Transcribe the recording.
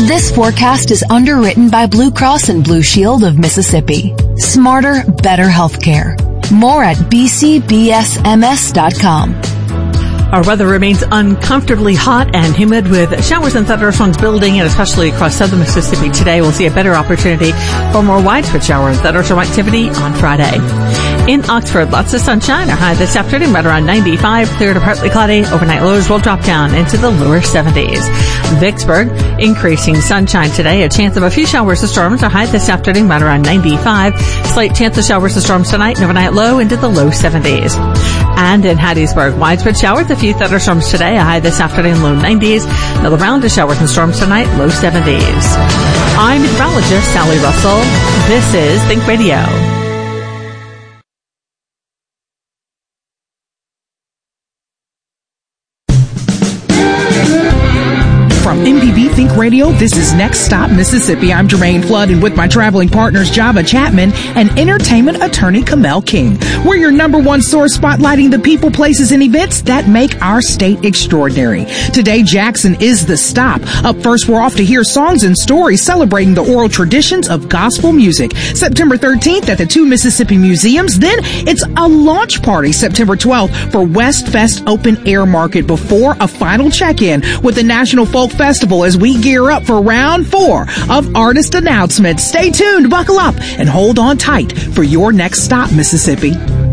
This forecast is underwritten by Blue Cross and Blue Shield of Mississippi. Smarter, better healthcare. More at bcbsms.com. Our weather remains uncomfortably hot and humid with showers and thunderstorms building, and especially across southern Mississippi today. We'll see a better opportunity for more widespread shower and thunderstorm activity on Friday. In Oxford, lots of sunshine. Our high this afternoon right around 95, clear to partly cloudy. Overnight lows will drop down into the lower 70s. Vicksburg, increasing sunshine today. A chance of a few showers and storms. Our high this afternoon right around 95. Slight chance of showers and storms tonight. And overnight low into the low 70s. And in Hattiesburg, widespread showers. A few thunderstorms today. A high this afternoon, low 90s. Another round of showers and storms tonight. Low 70s. I'm meteorologist Sally Russell. This is Think Radio. From MPB Think Radio, this is Next Stop Mississippi. I'm Jermaine Flood, and with my traveling partners Java Chapman and entertainment attorney Kamel King. We're your number one source spotlighting the people, places, and events that make our state extraordinary. Today, Jackson is the stop. Up first, we're off to hear songs and stories celebrating the oral traditions of gospel music. September 13th at the two Mississippi Museums. Then it's a launch party September 12th for West Fest Open Air Market before a final check-in with the National Folk Festival as we gear up for round 4 of artist announcements. Stay tuned, buckle up, and hold on tight for your Next Stop, Mississippi.